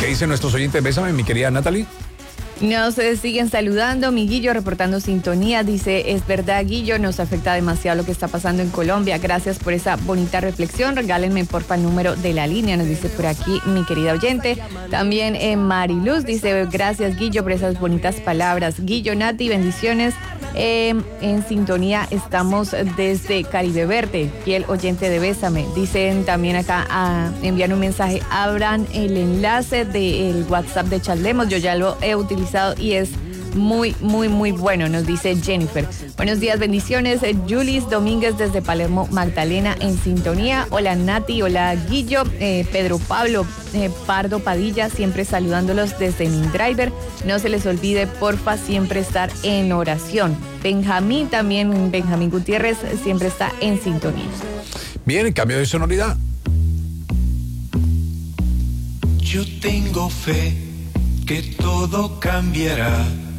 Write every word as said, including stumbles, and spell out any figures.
¿Qué dicen nuestros oyentes? Bésame, mi querida Natalie. Nos eh, siguen saludando. Mi Guillo reportando sintonía. Dice, es verdad, Guillo, nos afecta demasiado lo que está pasando en Colombia. Gracias por esa bonita reflexión. Regálenme, porfa, el número de la línea. Nos dice por aquí mi querida oyente. También eh, Mariluz dice, gracias, Guillo, por esas bonitas palabras. Guillo, Nati, bendiciones. Eh, en sintonía estamos desde Caribe Verde, fiel oyente de Bésame. Dicen también acá, a enviar un mensaje, abran el enlace del WhatsApp de Charlemos, yo ya lo he utilizado y es muy, muy, muy bueno, nos dice Jennifer. Buenos días, bendiciones. Julis Domínguez desde Palermo, Magdalena, en sintonía. Hola Nati, hola Guillo, eh, Pedro Pablo, eh, Pardo Padilla, siempre saludándolos desde mi driver. No se les olvide, porfa, siempre estar en oración. Benjamín también, Benjamín Gutiérrez, siempre está en sintonía. Bien, cambio de sonoridad. Yo tengo fe que todo cambiará.